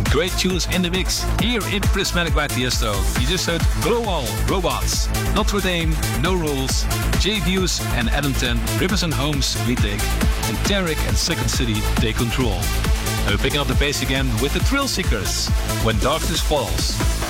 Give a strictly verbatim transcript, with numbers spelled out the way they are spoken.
great tunes in the mix here in Prismatic by Tiesto. You just heard Glow All, Robots, Notre Dame, No Rules, J Views and Adam ten, Rivers and Homes, We Take, and Tarek and Second City, Take Control. And we're picking up the pace again with the Thrill Seekers, When Darkness Falls.